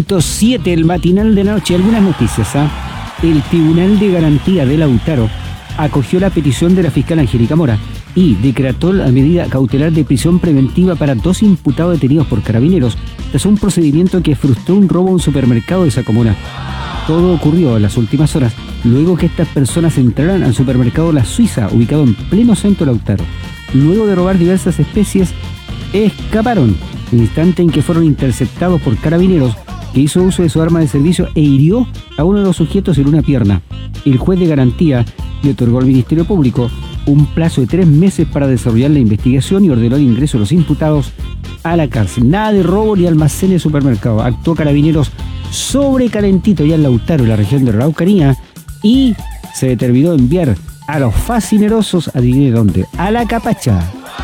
107, el matinal de la noche. Algunas noticias. El Tribunal de Garantía de Lautaro acogió la petición de la fiscal Angélica Mora y decretó la medida cautelar de prisión preventiva para 2 imputados detenidos por Carabineros tras un procedimiento que frustró un robo a un supermercado de esa comuna. Todo ocurrió en las últimas horas, luego que estas personas entraran al supermercado La Suiza, ubicado en pleno centro de Lautaro. Luego de robar diversas especies, escaparon, en el instante en que fueron interceptados por Carabineros, que hizo uso de su arma de servicio e hirió a uno de los sujetos en una pierna. El juez de garantía le otorgó al Ministerio Público un plazo de 3 meses para desarrollar la investigación y ordenó el ingreso de los imputados a la cárcel. Nada de robo ni almacén de supermercado. Actuó Carabineros sobre calentito ya en Lautaro, en la región de Araucanía, y se determinó enviar a los fascinerosos, adivine dónde, a la Capacha.